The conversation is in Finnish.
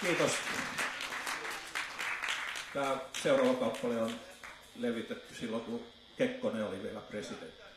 Kiitos. Tämä seuraava kappale on levitetty silloin, kun Kekkonen oli vielä presidentti.